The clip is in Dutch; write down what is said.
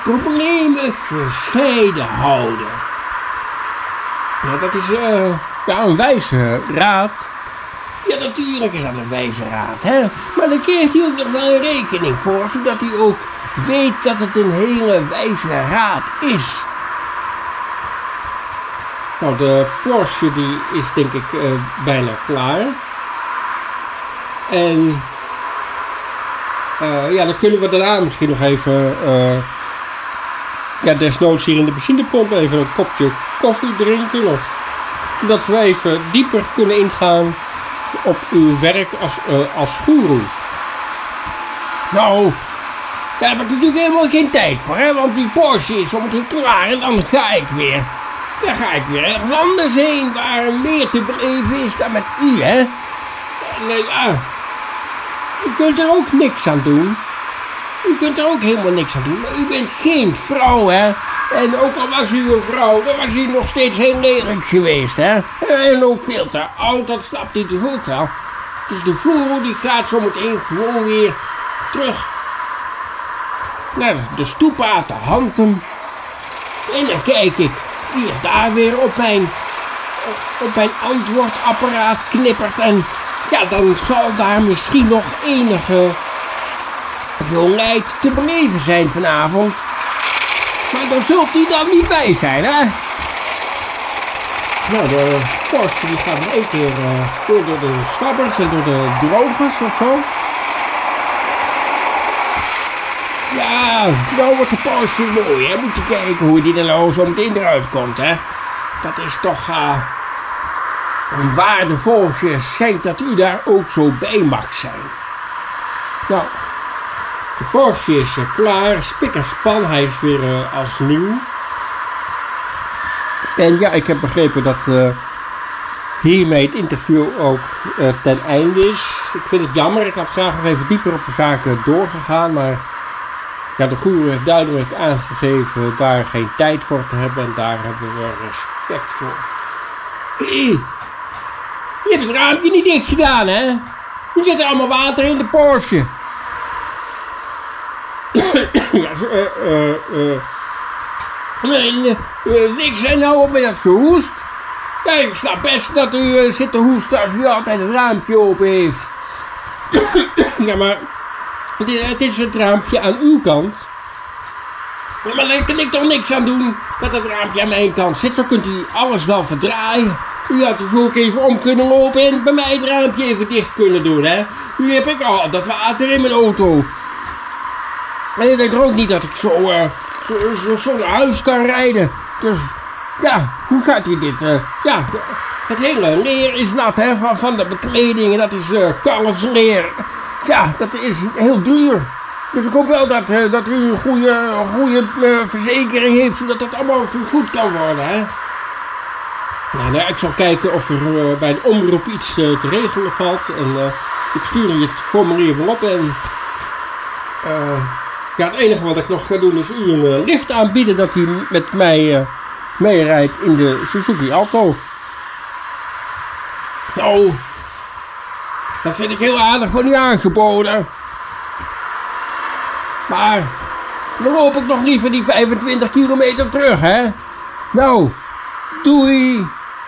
problemen gescheiden houden. Ja, dat is een wijze raad. Ja, natuurlijk is dat een wijze raad, hè. Maar dan krijgt hij ook nog wel een rekening voor, zodat hij ook weet dat het een hele wijze raad is. Nou, de Porsche die is denk ik bijna klaar. En dan kunnen we daarna misschien nog even desnoods hier in de benzinepomp even een kopje koffie drinken. Zodat we even dieper kunnen ingaan op uw werk als goeroe. Nou, daar heb ik natuurlijk helemaal geen tijd voor, hè, want die Porsche is zometeen klaar en dan ga ik weer ergens anders heen waar meer te beleven is dan met u, hè. En u kunt er ook niks aan doen. U kunt er ook helemaal niks aan doen, maar u bent geen vrouw, hè. En ook al was u een vrouw, dan was u nog steeds heel lelijk geweest, hè. En ook veel te oud, dat snapt u toch ook wel. Dus de goeroe die gaat zometeen gewoon weer terug naar de stoepa te Hantem. En dan kijk ik wie er daar weer op mijn antwoordapparaat knippert. En ja, dan zal daar misschien nog enige jongheid te beleven zijn vanavond. Maar daar zult u dan niet bij zijn, hè? Nou, de Porsche die gaat nog één keer door de swabbers en door de drogers of zo. Ja, nou wordt de Porsche mooi, hè? Moet je kijken hoe die er nou zo meteen eruit komt, hè? Dat is toch een waardevol geschenk dat u daar ook zo bij mag zijn. Nou, de Porsche is klaar, spik en span, hij is weer als nieuw. En ja, ik heb begrepen dat hiermee het interview ook ten einde is. Ik vind het jammer, ik had graag nog even dieper op de zaken doorgegaan, maar ja, de goeroe heeft duidelijk aangegeven daar geen tijd voor te hebben en daar hebben we respect voor. Hé, je hebt het raampje niet dicht gedaan, hè? Er zit er allemaal water in de Porsche. Ja, niks en nou op met dat gehoest. Ja, ik snap best dat u zit te hoesten als u altijd het raampje open heeft. Ja, maar het is het raampje aan uw kant. Ja, maar daar kan ik toch niks aan doen dat het raampje aan mijn kant zit. Zo kunt u alles wel verdraaien. U had dus ook even om kunnen lopen en bij mij het raampje even dicht kunnen doen, hè. Nu heb ik al dat water in mijn auto. En ik denk er ook niet dat ik zo naar huis kan rijden. Dus ja, hoe gaat u dit? Het hele leer is nat, hè, van de bekleding. En dat is kalfsleer. Ja, dat is heel duur. Dus ik hoop wel dat u een goede verzekering heeft, zodat dat allemaal vergoed kan worden, hè. Nou, ik zal kijken of er bij een omroep iets te regelen valt. En ik stuur je het formulier wel op. En het enige wat ik nog ga doen is u een lift aanbieden dat u met mij meerijdt in de Suzuki Alto. Nou, dat vind ik heel aardig van u aangeboden. Maar dan loop ik nog liever die 25 kilometer terug, hè. Nou, doei.